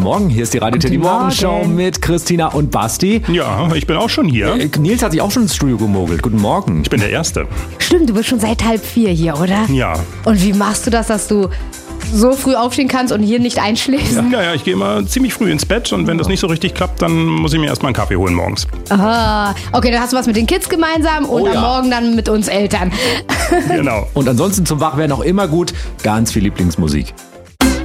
Morgen, hier ist die Radio Teddy Morgenshow mit Christina und Basti. Ja, ich bin auch schon hier. Nils hat sich auch schon ins Studio gemogelt. Guten Morgen. Ich bin der Erste. Stimmt, du bist schon seit 3:30 hier, oder? Ja. Und wie machst du das, dass du so früh aufstehen kannst und hier nicht einschläfst? Ja, ich gehe immer ziemlich früh ins Bett und wenn das nicht so richtig klappt, dann muss ich mir erstmal einen Kaffee holen morgens. Aha. Okay, dann hast du was mit den Kids gemeinsam und am Morgen dann mit uns Eltern. Genau. Und ansonsten zum Wachwerden auch immer gut, ganz viel Lieblingsmusik.